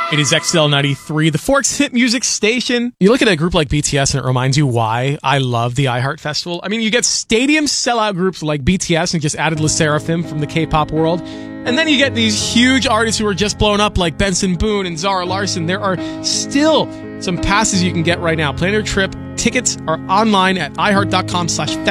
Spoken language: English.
It is XL93, the Forks Hit Music Station. You look at a group like BTS and it reminds you why I love the iHeart Festival. I mean, you get stadium sellout groups like BTS and just added LE SSERAFIM from the K-pop world. And then you get these huge artists who are just blown up like Benson Boone and Zara Larsson. There are still some passes you can get right now. Plan your trip. Tickets are online at iHeart.com/festival.